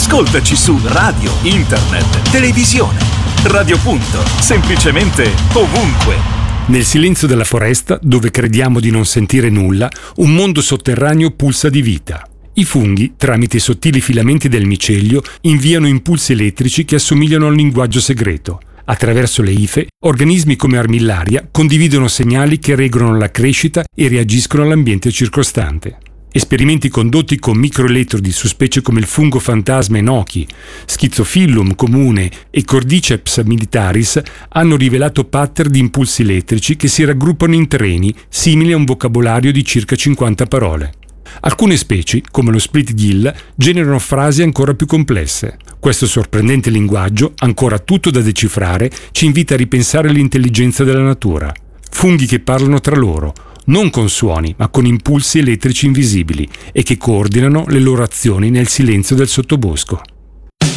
Ascoltaci su radio, internet, televisione. Radio Punto, semplicemente ovunque. Nel silenzio della foresta, dove crediamo di non sentire nulla, un mondo sotterraneo pulsa di vita. I funghi, tramite i sottili filamenti del micelio, inviano impulsi elettrici che assomigliano a un linguaggio segreto. Attraverso le ife, organismi come Armillaria condividono segnali che regolano la crescita e reagiscono all'ambiente circostante. Esperimenti condotti con microelettrodi su specie come il fungo fantasma enochi, Schizophyllum comune e Cordyceps militaris hanno rivelato pattern di impulsi elettrici che si raggruppano in treni simili a un vocabolario di circa 50 parole. Alcune specie, come lo split gill, generano frasi ancora più complesse. Questo sorprendente linguaggio, ancora tutto da decifrare, ci invita a ripensare l'intelligenza della natura. Funghi che parlano tra loro, non con suoni, ma con impulsi elettrici invisibili e che coordinano le loro azioni nel silenzio del sottobosco.